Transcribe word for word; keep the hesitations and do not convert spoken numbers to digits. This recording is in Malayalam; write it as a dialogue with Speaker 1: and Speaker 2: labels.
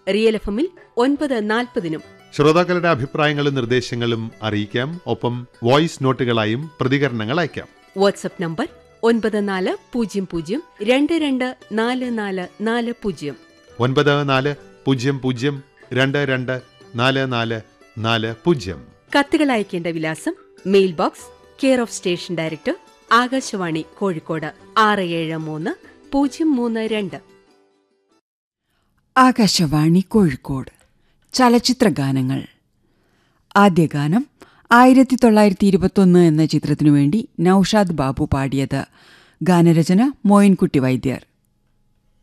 Speaker 1: റിയൽ എഫ് എമ്മിൽ ഒൻപത് നാൽപ്പതിനും.
Speaker 2: ശ്രോതാക്കളുടെ അഭിപ്രായങ്ങളും നിർദ്ദേശങ്ങളും അറിയിക്കാം. ഒപ്പം വോയിസ് നോട്ടുകളായും പ്രതികരണങ്ങൾ അയക്കാം.
Speaker 1: വാട്സ്ആപ്പ് നമ്പർ ഒൻപത് നാല് പൂജ്യം പൂജ്യം രണ്ട് രണ്ട് നാല് നാല് നാല് പൂജ്യം
Speaker 2: ഒൻപത് നാല് പൂജ്യം പൂജ്യം രണ്ട് രണ്ട് നാല് നാല് നാല് പൂജ്യം.
Speaker 1: കത്തുകൾ അയക്കേണ്ട വിലാസം: mail box, care of station director, Akashvani Kozhikode ആറ് ഏഴ് മൂന്ന് പൂജ്യം മൂന്ന് രണ്ട്.
Speaker 3: ആകാശവാണി കോഴിക്കോട്. ചലച്ചിത്രഗാനങ്ങൾ. ആദ്യ ഗാനം ആയിരത്തി തൊള്ളായിരത്തി ഇരുപത്തൊന്ന് എന്ന ചിത്രത്തിനു വേണ്ടി നൌഷാദ് ബാബു പാടിയത്. ഗാനരചന മോയിൻകുട്ടി വൈദ്യർ.